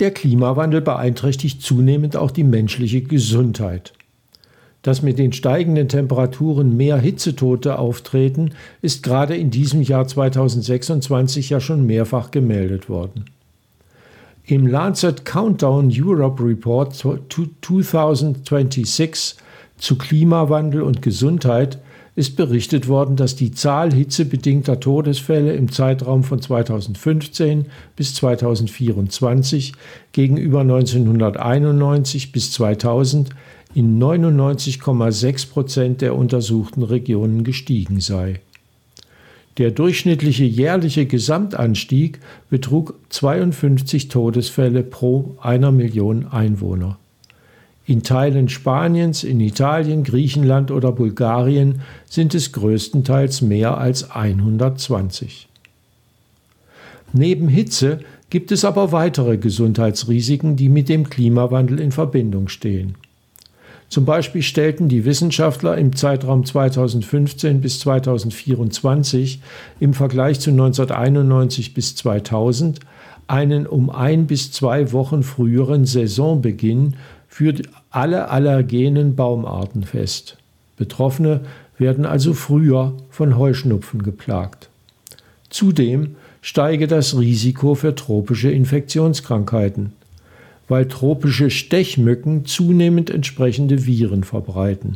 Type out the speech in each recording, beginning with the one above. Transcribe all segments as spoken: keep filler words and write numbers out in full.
Der Klimawandel beeinträchtigt zunehmend auch die menschliche Gesundheit. Dass mit den steigenden Temperaturen mehr Hitzetote auftreten, ist gerade in diesem Jahr zweitausendsechsundzwanzig ja schon mehrfach gemeldet worden. Im Lancet Countdown Europe Report zweitausendzweiundzwanzig zu Klimawandel und Gesundheit ist berichtet worden, dass die Zahl hitzebedingter Todesfälle im Zeitraum von zweitausendfünfzehn bis zweitausendvierundzwanzig gegenüber neunzehnhunderteinundneunzig bis zweitausend in neunundneunzig Komma sechs Prozent der untersuchten Regionen gestiegen sei. Der durchschnittliche jährliche Gesamtanstieg betrug zweiundfünfzig Todesfälle pro einer Million Einwohner. In Teilen Spaniens, in Italien, Griechenland oder Bulgarien sind es größtenteils mehr als hundertzwanzig. Neben Hitze gibt es aber weitere Gesundheitsrisiken, die mit dem Klimawandel in Verbindung stehen. Zum Beispiel stellten die Wissenschaftler im Zeitraum zweitausendfünfzehn bis zweitausendvierundzwanzig im Vergleich zu neunzehnhunderteinundneunzig bis zweitausend einen um ein bis zwei Wochen früheren Saisonbeginn für alle allergenen Baumarten fest. Betroffene werden also früher von Heuschnupfen geplagt. Zudem steige das Risiko für tropische Infektionskrankheiten, weil tropische Stechmücken zunehmend entsprechende Viren verbreiten.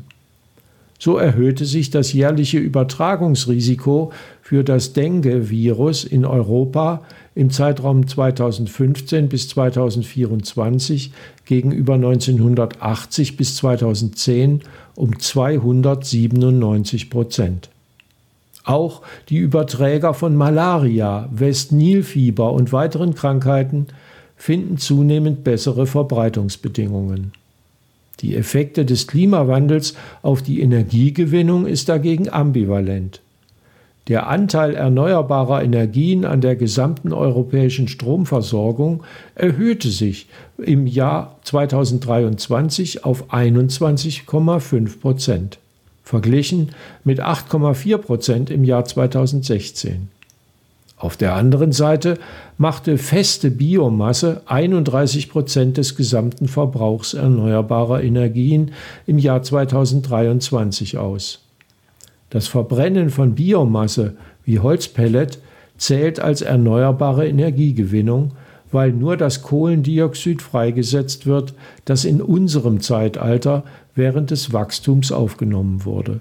So erhöhte sich das jährliche Übertragungsrisiko für das Dengue-Virus in Europa im Zeitraum zweitausendfünfzehn bis zweitausendvierundzwanzig gegenüber neunzehnhundertachtzig bis zweitausendzehn um zweihundertsiebenundneunzig Prozent. Auch die Überträger von Malaria, West-Nil-Fieber und weiteren Krankheiten finden zunehmend bessere Verbreitungsbedingungen. Die Effekte des Klimawandels auf die Energiegewinnung ist dagegen ambivalent. Der Anteil erneuerbarer Energien an der gesamten europäischen Stromversorgung erhöhte sich im Jahr zweitausenddreiundzwanzig auf einundzwanzig Komma fünf Prozent, verglichen mit acht Komma vier Prozent im Jahr zweitausendsechzehn. Auf der anderen Seite machte feste Biomasse einunddreißig Prozent des gesamten Verbrauchs erneuerbarer Energien im Jahr zweitausenddreiundzwanzig aus. Das Verbrennen von Biomasse wie Holzpellet zählt als erneuerbare Energiegewinnung, weil nur das Kohlendioxid freigesetzt wird, das in unserem Zeitalter während des Wachstums aufgenommen wurde.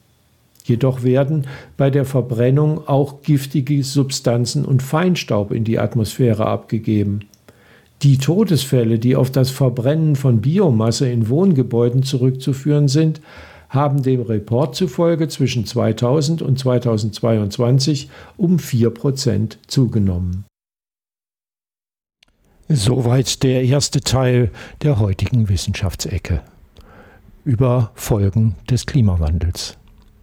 Jedoch werden bei der Verbrennung auch giftige Substanzen und Feinstaub in die Atmosphäre abgegeben. Die Todesfälle, die auf das Verbrennen von Biomasse in Wohngebäuden zurückzuführen sind, haben dem Report zufolge zwischen zweitausend und zweitausendzweiundzwanzig um vier Prozent zugenommen. Soweit der erste Teil der heutigen Wissenschaftsecke über Folgen des Klimawandels.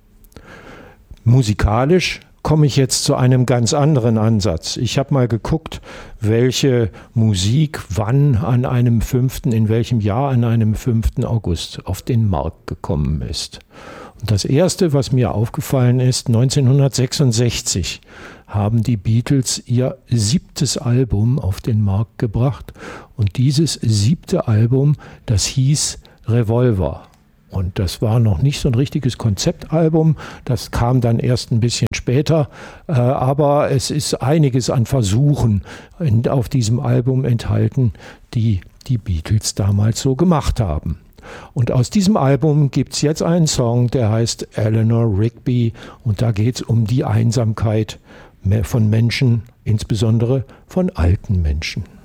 Musikalisch komme ich jetzt zu einem ganz anderen Ansatz. Ich habe mal geguckt, welche Musik wann an einem fünften, in welchem Jahr an einem fünften August auf den Markt gekommen ist. Und das erste, was mir aufgefallen ist, neunzehnhundertsechsundsechzig haben die Beatles ihr siebtes Album auf den Markt gebracht. Und dieses siebte Album, das hieß Revolver. Und das war noch nicht so ein richtiges Konzeptalbum, das kam dann erst ein bisschen später, äh, aber es ist einiges an Versuchen in, auf diesem Album enthalten, die die Beatles damals so gemacht haben. Und aus diesem Album gibt es jetzt einen Song, der heißt Eleanor Rigby, und da geht es um die Einsamkeit von Menschen, insbesondere von alten Menschen.